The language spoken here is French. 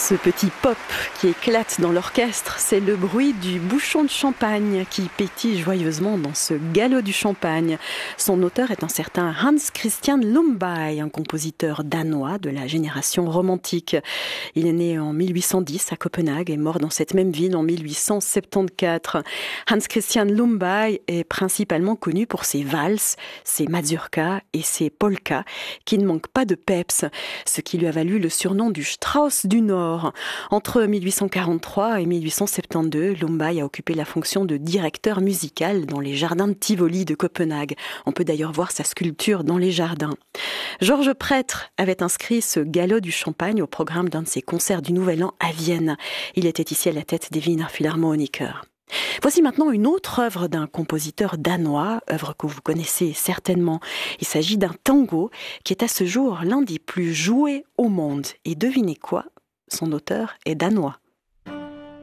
Ce petit pop qui éclate dans l'orchestre, c'est le bruit du bouchon de champagne qui pétille joyeusement dans ce galop du champagne. Son auteur est un certain Hans Christian Lumbye, un compositeur danois de la génération romantique. Il est né en 1810 à Copenhague et mort dans cette même ville en 1874. Hans Christian Lumbye est principalement connu pour ses valses, ses mazurkas et ses polkas qui ne manquent pas de peps, ce qui lui a valu le surnom du Strauss du Nord. Entre 1843 et 1872, Lumbye a occupé la fonction de directeur musical dans les jardins de Tivoli de Copenhague. On peut d'ailleurs voir sa sculpture dans les jardins. Georges Prêtre avait inscrit ce galop du champagne au programme d'un de ses concerts du Nouvel An à Vienne. Il était ici à la tête des Wiener Philharmoniker. Voici maintenant une autre œuvre d'un compositeur danois, œuvre que vous connaissez certainement. Il s'agit d'un tango qui est à ce jour l'un des plus joués au monde. Et devinez quoi ? Son auteur est danois.